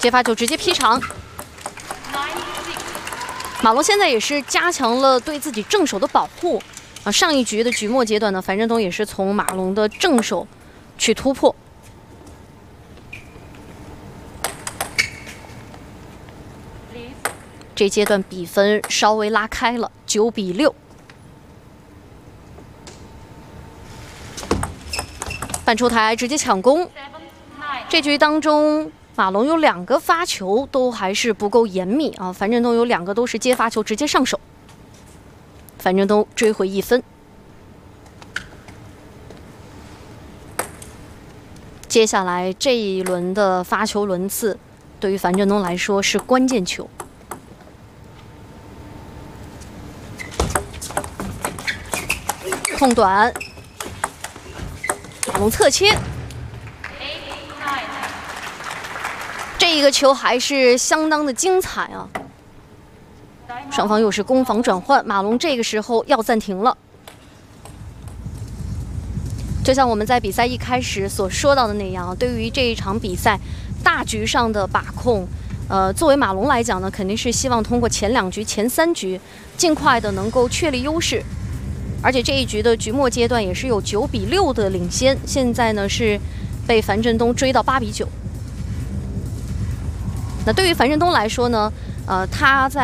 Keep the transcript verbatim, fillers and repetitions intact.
接发球直接劈长。马龙现在也是加强了对自己正手的保护啊。上一局的局末阶段呢，樊振东也是从马龙的正手去突破。这阶段比分稍微拉开了，九比六。半出台直接抢攻。这局当中，马龙有两个发球都还是不够严密啊，樊振东有两个都是接发球直接上手。樊振东追回一分。接下来这一轮的发球轮次，对于樊振东来说是关键球。控短，马龙侧切，这一个球还是相当的精彩啊！双方又是攻防转换，马龙这个时候要暂停了。就像我们在比赛一开始所说到的那样，对于这一场比赛大局上的把控，呃，作为马龙来讲呢，肯定是希望通过前两局、前三局，尽快的能够确立优势。而且这一局的局末阶段也是有九比六的领先，现在呢是被樊振东追到八比九。那对于樊振东来说呢，呃，他在